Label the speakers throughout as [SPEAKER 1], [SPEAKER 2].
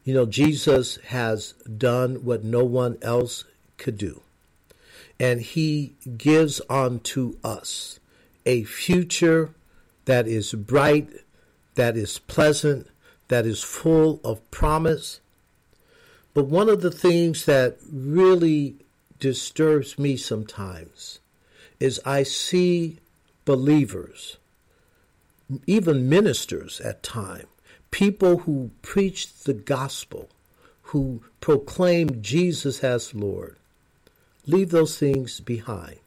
[SPEAKER 1] Jesus has done what no one else could do. And he gives unto us a future that is bright, that is pleasant, that is full of promise. But one of the things that really disturbs me sometimes is I see believers, even ministers at times, people who preach the gospel, who proclaim Jesus as Lord, leave those things behind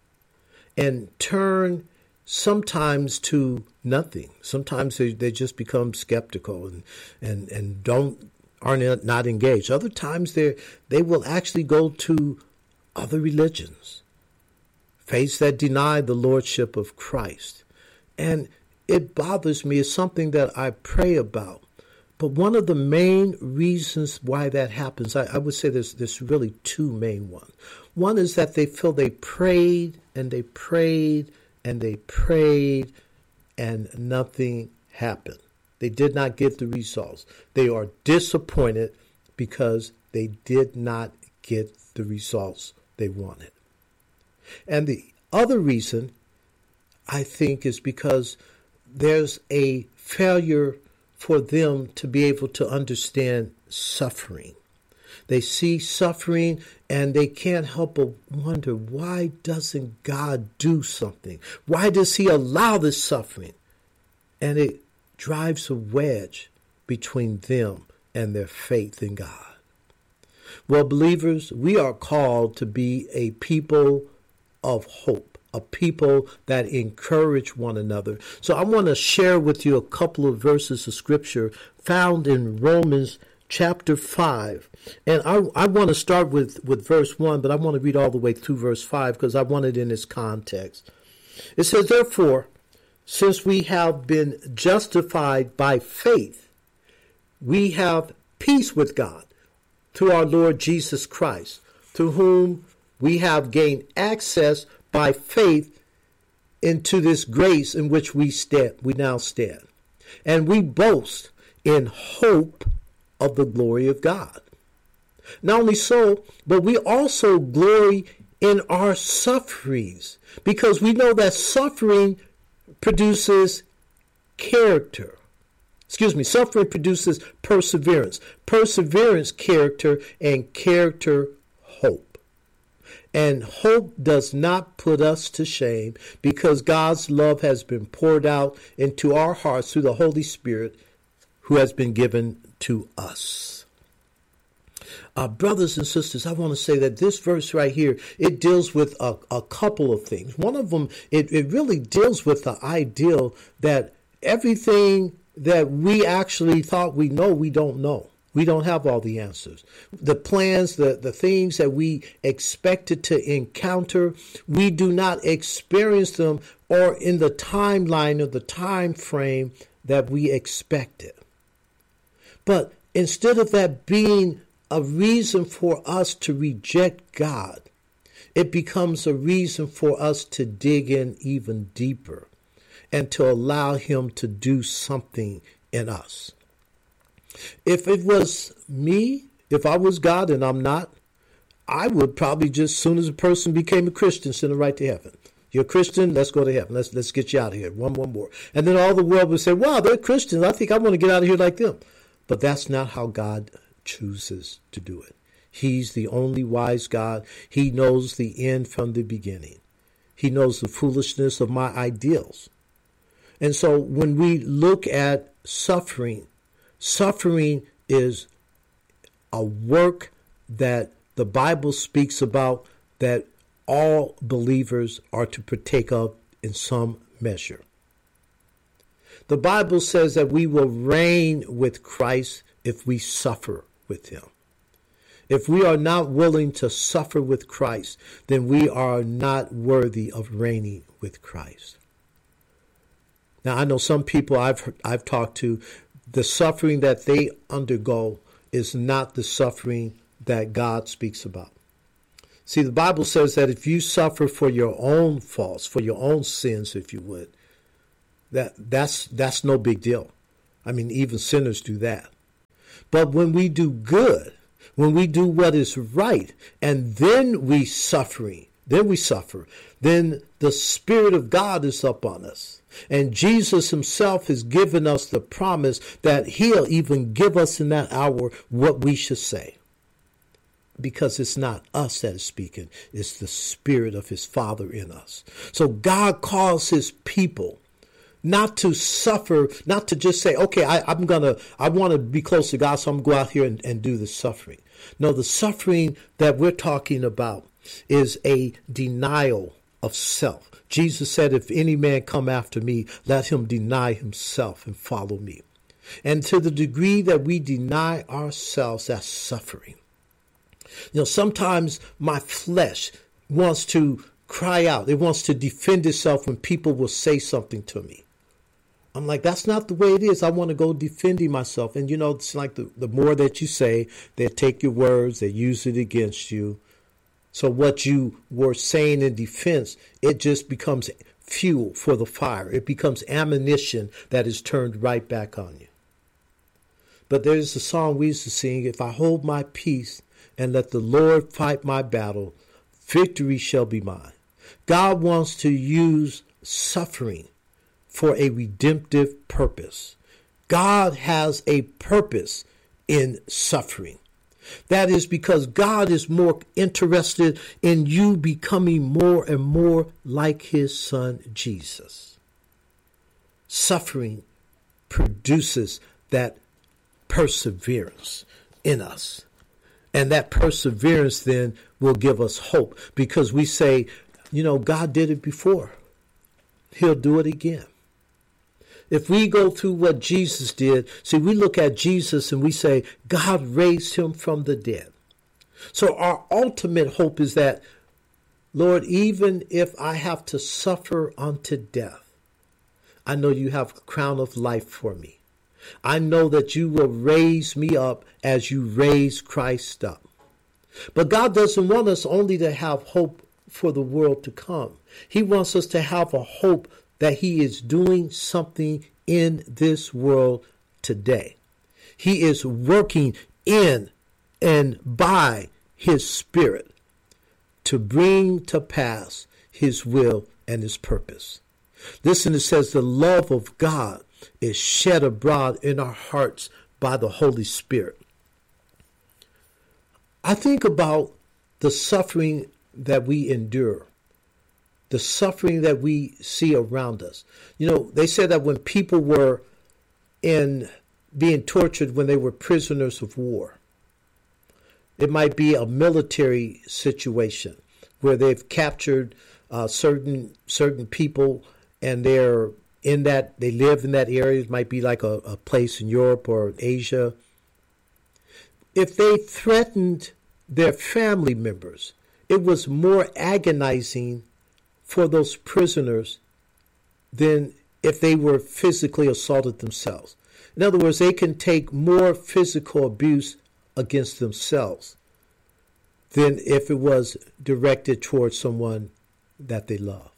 [SPEAKER 1] and turn sometimes to nothing. Sometimes they just become skeptical and are not engaged. Other times they will actually go to other religions, faiths that deny the lordship of Christ. And it bothers me. It's something that I pray about. But one of the main reasons why that happens, I would say there's really two main ones. One is that they feel they prayed and they prayed and they prayed and nothing happened. They did not get the results. They are disappointed because they did not get the results they wanted. And the other reason, I think, is because there's a failure for them to be able to understand suffering. They see suffering and they can't help but wonder, why doesn't God do something? Why does he allow this suffering? And it drives a wedge between them and their faith in God. Well, believers, we are called to be a people of hope, a people that encourage one another. So I want to share with you a couple of verses of scripture found in Romans chapter 5. And I want to start with verse 1, but I want to read all the way through verse 5 because I want it in its context. It says, therefore, since we have been justified by faith, we have peace with God through our Lord Jesus Christ, through whom we have gained access by faith into this grace in which we now stand. And we boast in hope of the glory of God. Not only so, but we also glory in our sufferings, because we know that suffering produces character. Suffering produces perseverance. Perseverance, character, and character, hope. And hope does not put us to shame, because God's love has been poured out into our hearts through the Holy Spirit who has been given to us. Brothers and sisters, I want to say that this verse right here, it deals with a couple of things. One of them, it really deals with the ideal that everything that we actually thought we know, we don't know. We don't have all the answers. The plans, the things that we expected to encounter, we do not experience them or in the timeline or the time frame that we expected. But instead of that being a reason for us to reject God, it becomes a reason for us to dig in even deeper and to allow him to do something in us. If it was me, if I was God and I'm not, I would probably just, as soon as a person became a Christian, send them right to heaven. You're a Christian, let's go to heaven. Let's get you out of here. One more. And then all the world would say, wow, they're Christians. I think I want to get out of here like them. But that's not how God chooses to do it. He's the only wise God. He knows the end from the beginning. He knows the foolishness of my ideals. And so when we look at suffering, suffering is a work that the Bible speaks about that all believers are to partake of in some measure. The Bible says that we will reign with Christ if we suffer with him. If we are not willing to suffer with Christ, then we are not worthy of reigning with Christ. Now, I know some people I've talked to, the suffering that they undergo is not the suffering that God speaks about. See, the Bible says that if you suffer for your own faults, for your own sins, if you would, that's no big deal. I mean, even sinners do that. But when we do good, when we do what is right, and then we suffer, then the Spirit of God is upon us. And Jesus himself has given us the promise that he'll even give us in that hour what we should say. Because it's not us that is speaking, it's the Spirit of his Father in us. So God calls his people not to suffer, not to just say, okay, I want to be close to God, so I'm going to go out here and do the suffering. No, the suffering that we're talking about is a denial of self. Jesus said, if any man come after me, let him deny himself and follow me. And to the degree that we deny ourselves, that's suffering. Sometimes my flesh wants to cry out. It wants to defend itself when people will say something to me. I'm like, that's not the way it is. I want to go defending myself. And, it's like the more that you say, they take your words, they use it against you. So what you were saying in defense, it just becomes fuel for the fire. It becomes ammunition that is turned right back on you. But there's a song we used to sing, if I hold my peace and let the Lord fight my battle, victory shall be mine. God wants to use suffering for a redemptive purpose. God has a purpose in suffering. That is because God is more interested in you becoming more and more like his son, Jesus. Suffering produces that perseverance in us. And that perseverance then will give us hope because we say, God did it before. He'll do it again. If we go through what Jesus did, see, we look at Jesus and we say, God raised him from the dead. So our ultimate hope is that, Lord, even if I have to suffer unto death, I know you have a crown of life for me. I know that you will raise me up as you raise Christ up. But God doesn't want us only to have hope for the world to come. He wants us to have a hope that he is doing something in this world today. He is working in and by his Spirit to bring to pass his will and his purpose. Listen, it says the love of God is shed abroad in our hearts by the Holy Spirit. I think about the suffering that we endure, the suffering that we see around us. They said that when people were being tortured when they were prisoners of war, it might be a military situation where they've captured certain people and they live in that area. It might be like a place in Europe or Asia. If they threatened their family members, it was more agonizing for those prisoners than if they were physically assaulted themselves. In other words, they can take more physical abuse against themselves than if it was directed towards someone that they love.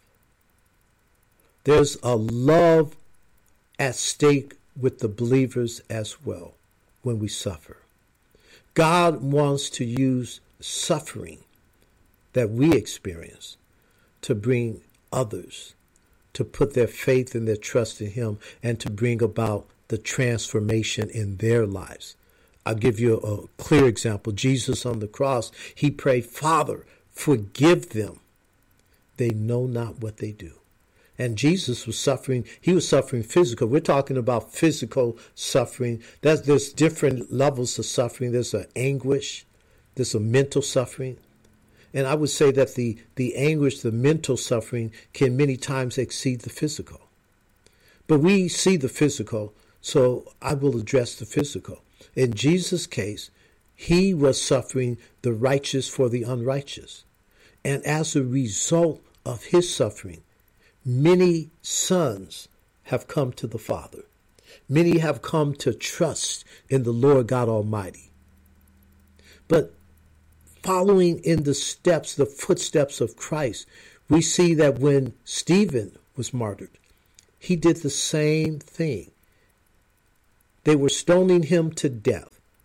[SPEAKER 1] There's a love at stake with the believers as well when we suffer. God wants to use suffering that we experience to bring others to put their faith and their trust in him and to bring about the transformation in their lives. I'll give you a clear example. Jesus on the cross, he prayed, Father, forgive them. They know not what they do. And Jesus was suffering. He was suffering physical. We're talking about physical suffering. There's different levels of suffering. There's an anguish. There's a mental suffering. And I would say that the anguish, the mental suffering can many times exceed the physical. But we see the physical, so I will address the physical. In Jesus' case, he was suffering the righteous for the unrighteous. And as a result of his suffering, many sons have come to the Father. Many have come to trust in the Lord God Almighty. But following in the footsteps of Christ, we see that when Stephen was martyred, he did the same thing. They were stoning him to death.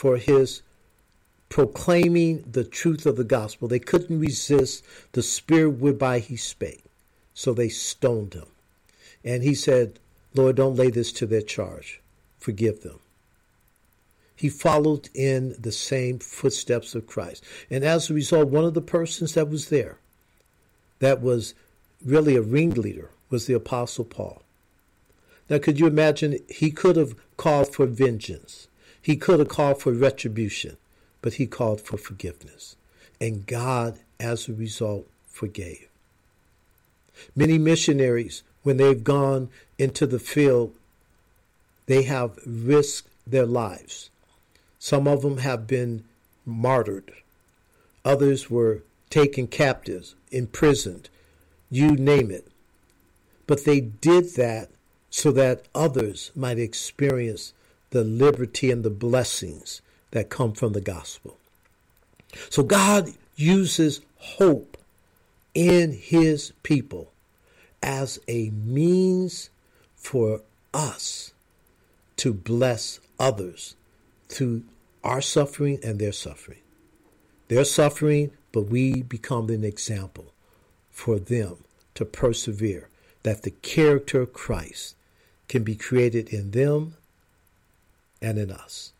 [SPEAKER 1] for his proclaiming the truth of the gospel. They couldn't resist the spirit whereby he spake. So they stoned him. And he said, Lord, don't lay this to their charge. Forgive them. He followed in the same footsteps of Christ. And as a result, one of the persons that was there, that was really a ringleader, was the Apostle Paul. Now, could you imagine? He could have called for vengeance. He could have called for retribution, but he called for forgiveness. And God, as a result, forgave. Many missionaries, when they've gone into the field, they have risked their lives. Some of them have been martyred. Others were taken captives, imprisoned, you name it. But they did that so that others might experience the liberty and the blessings that come from the gospel. So God uses hope in his people as a means for us to bless others through our suffering and their suffering. Their suffering, but we become an example for them to persevere, that the character of Christ can be created in them and in us.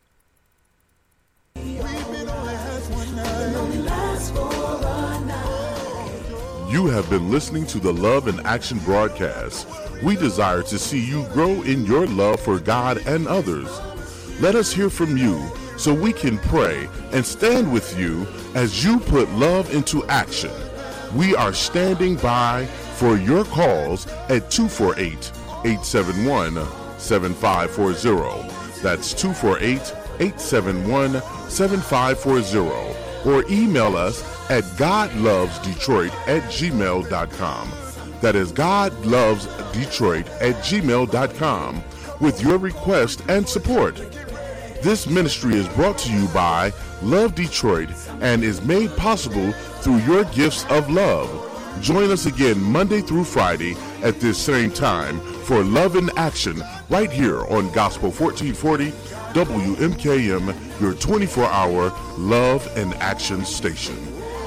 [SPEAKER 2] You have been listening to the Love in Action broadcast. We desire to see you grow in your love for God and others. Let us hear from you so we can pray and stand with you as you put love into action. We are standing by for your calls at 248-871-7540. That's 248-871-7540. Or email us at godlovesdetroit@gmail.com. That is godlovesdetroit@gmail.com with your request and support. This ministry is brought to you by Love Detroit and is made possible through your gifts of love. Join us again Monday through Friday at this same time for Love in Action right here on Gospel 1440 WMKM, your 24-hour Love and Action station.